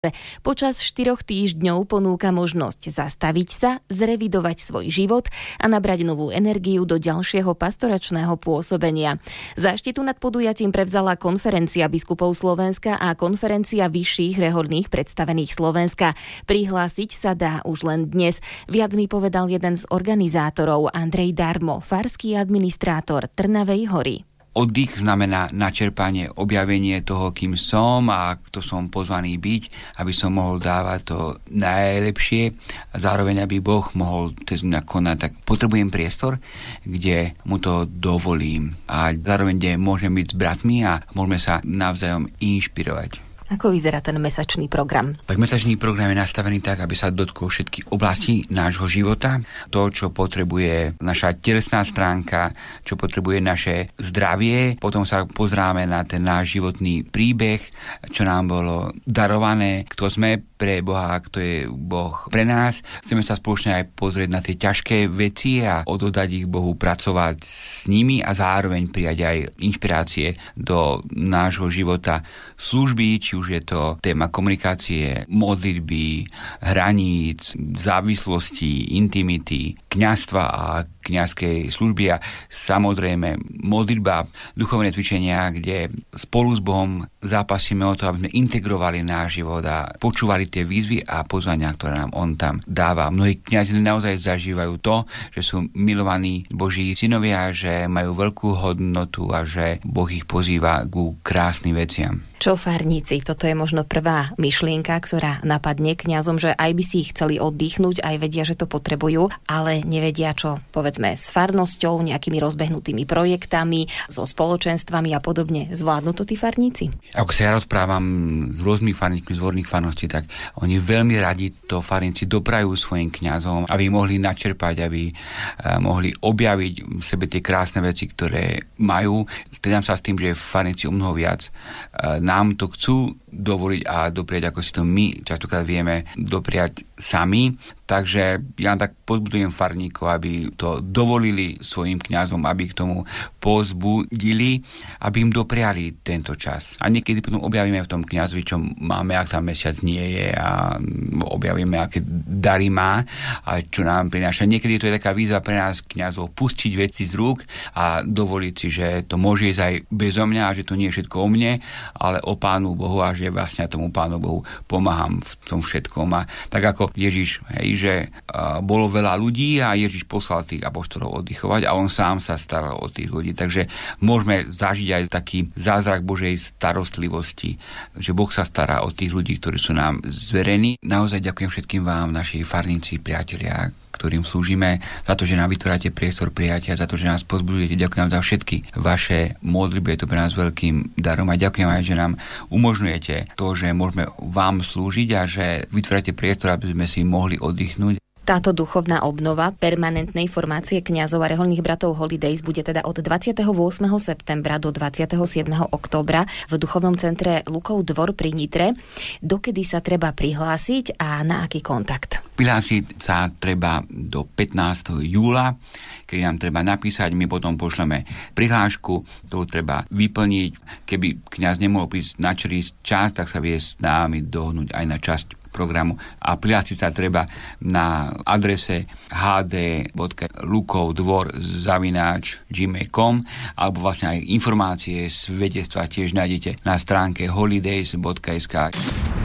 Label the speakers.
Speaker 1: Počas 4 týždňov ponúka možnosť zastaviť sa, zrevidovať svoj život a nabrať novú energiu do ďalšieho pastoračného pôsobenia. Záštitu nad podujatím prevzala Konferencia biskupov Slovenska a Konferencia vyšších rehoľných predstavených Slovenska. Prihlásiť sa dá už len dnes. Viac mi povedal jeden z organizátorov, Andrej Darmo, farský administrátor Trnavej Hory.
Speaker 2: Oddych znamená načerpanie, objavenie toho, kým som a kto som pozvaný byť, aby som mohol dávať to najlepšie a zároveň, aby Boh mohol cez mňa konať. Tak potrebujem priestor, kde mu to dovolím a zároveň, kde môžem byť s bratmi a môžeme sa navzájom inšpirovať.
Speaker 1: Ako vyzerá ten mesačný program?
Speaker 2: Tak mesačný program je nastavený tak, aby sa dotkol všetkých oblastí nášho života. To, čo potrebuje naša telesná stránka, čo potrebuje naše zdravie. Potom sa pozráme na ten náš životný príbeh, čo nám bolo darované, kto sme pre Boha, kto je Boh pre nás. Chceme sa spoločne aj pozrieť na tie ťažké veci a odovzdať ich Bohu, pracovať s nimi a zároveň prijať aj inšpirácie do nášho života, služby, či už je to téma komunikácie, modlitby, hraníc, závislosti, intimity, kňazstva a kňazskej služby a samozrejme modlitba, duchovné cvičenia, kde spolu s Bohom zápasíme o to, aby sme integrovali náš život a počúvali tie výzvy a pozvania, ktoré nám on tam dáva. Mnohí kňazi naozaj zažívajú to, že sú milovaní Boží synovia, že majú veľkú hodnotu a že Boh ich pozýva ku krásnym veciam.
Speaker 1: Čo farníci? Toto je možno prvá myšlienka, ktorá napadne kňazom, že aj by si ich chceli oddychnúť, aj vedia, že to potrebujú, ale nevedia čo, povedzme, s farnosťou, nejakými rozbehnutými projektami, so spoločenstvami a podobne. Zvládnu to tí farníci?
Speaker 2: Ako sa ja rozprávam s rôznymi farníkmi zvorných farností, tak oni veľmi radi to farníci doprajú svojim kňazom, aby mohli načerpať, aby mohli objaviť v sebe tie krásne veci, ktoré majú. Stredám sa s tým, že farníci o mnoho viac nám to chcú dovoliť a dopriať, ako si to my častokrát vieme dopriať sami. Takže ja tak pozbudujem farníkov, aby to dovolili svojim kňazom, aby k tomu pozbudili, aby im dopriali tento čas. A niekedy potom objavíme v tom kňazovi, čo máme, ak tam mesiac nie je a objavíme, aké dary má a čo nám prináša. Niekedy to je taká výzva pre nás kňazov pustiť veci z rúk a dovoliť si, že to môže ísť aj bezo mňa a že to nie je všetko o mne, ale o Pánu Bohu a že vlastne tomu Pánu Bohu pomáham v tom všetkom. A tak ako Ježiš, že bolo veľa ľudí a Ježiš poslal tých apoštolov oddychovať a on sám sa staral o tých ľudí. Takže môžeme zažiť aj taký zázrak Božej starostlivosti, že Boh sa stará o tých ľudí, ktorí sú nám zverení. Naozaj ďakujem všetkým vám, naši farníci, priatelia, ktorým slúžime, za to, že nám vytvárate priestor prijatia, za to, že nás pozbudujete. Ďakujem za všetky vaše modlitby, je to pre nás veľkým darom a ďakujem aj, že nám umožňujete to, že môžeme vám slúžiť a že vytvárate priestor, aby sme si mohli oddychnúť.
Speaker 1: Táto duchovná obnova permanentnej formácie kňazov a rehoľných bratov Holidays bude teda od 28. septembra do 27. októbra v duchovnom centre Lukov dvor pri Nitre. Dokedy sa treba prihlásiť a na aký kontakt?
Speaker 2: Prihlásiť sa treba do 15. júla, kedy nám treba napísať, my potom pošleme prihlášku, to treba vyplniť. Keby kňaz nemohol prísť na celý čas, tak sa vie s námi dohodnúť aj na časť programu a prihlásiť sa treba na adrese hd.lukovdvor@gmail.com alebo vlastne aj informácie, svedectva tiež nájdete na stránke holidays.sk.